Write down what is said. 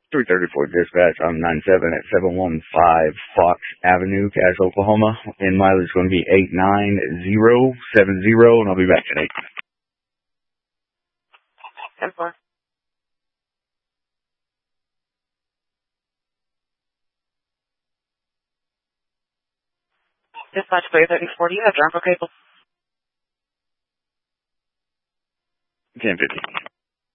334 dispatch on 97 at 715 Fox Avenue, Cass, Oklahoma. And mileage is going to be 89070, and I'll be back at 8. 10-4. Dispatch 334, do you have Bronco cable? 1050.